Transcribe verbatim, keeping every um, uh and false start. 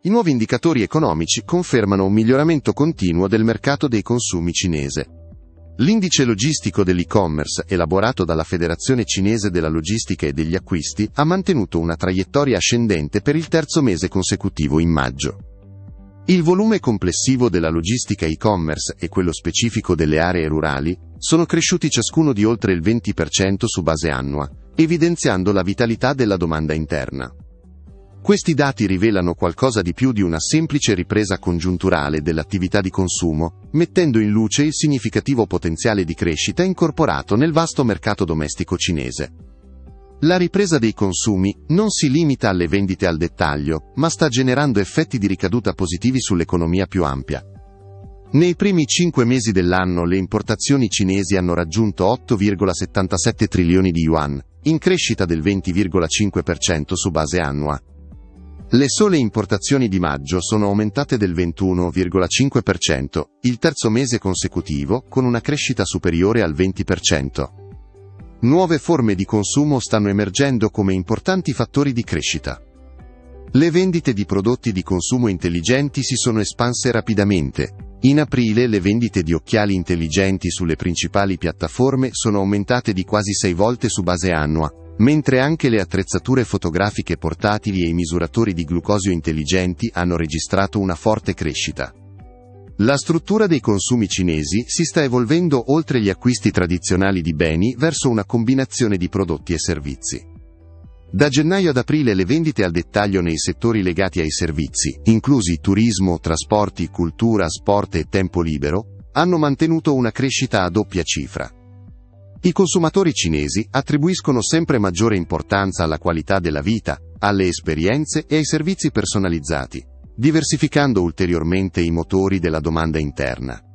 I nuovi indicatori economici confermano un miglioramento continuo del mercato dei consumi cinese. L'indice logistico dell'e-commerce, elaborato dalla Federazione Cinese della Logistica e degli Acquisti, ha mantenuto una traiettoria ascendente per il terzo mese consecutivo in maggio. Il volume complessivo della logistica e-commerce e quello specifico delle aree rurali sono cresciuti ciascuno di oltre il venti per cento su base annua, evidenziando la vitalità della domanda interna. Questi dati rivelano qualcosa di più di una semplice ripresa congiunturale dell'attività di consumo, mettendo in luce il significativo potenziale di crescita incorporato nel vasto mercato domestico cinese. La ripresa dei consumi non si limita alle vendite al dettaglio, ma sta generando effetti di ricaduta positivi sull'economia più ampia. Nei primi cinque mesi dell'anno le importazioni cinesi hanno raggiunto otto virgola settantasette trilioni di yuan, in crescita del venti virgola cinque per cento su base annua. Le sole importazioni di maggio sono aumentate del ventuno virgola cinque per cento, il terzo mese consecutivo, con una crescita superiore al venti per cento. Nuove forme di consumo stanno emergendo come importanti fattori di crescita. Le vendite di prodotti di consumo intelligenti si sono espanse rapidamente. In aprile le vendite di occhiali intelligenti sulle principali piattaforme sono aumentate di quasi sei volte su base annua, mentre anche le attrezzature fotografiche portatili e i misuratori di glucosio intelligenti hanno registrato una forte crescita. La struttura dei consumi cinesi si sta evolvendo oltre gli acquisti tradizionali di beni verso una combinazione di prodotti e servizi. Da gennaio ad aprile le vendite al dettaglio nei settori legati ai servizi, inclusi turismo, trasporti, cultura, sport e tempo libero, hanno mantenuto una crescita a doppia cifra. I consumatori cinesi attribuiscono sempre maggiore importanza alla qualità della vita, alle esperienze e ai servizi personalizzati, diversificando ulteriormente i motori della domanda interna.